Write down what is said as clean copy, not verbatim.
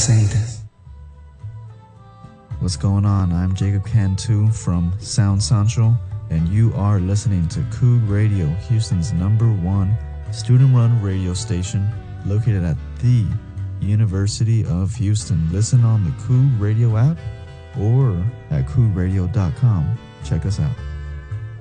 presentes. What's going on? I'm Jacob Cantu from Sound Central, and you are listening to Coog Radio, Houston's #1 student-run radio station located at the University of Houston. Listen on the Coog Radio app or at coogradio.com. Check us out.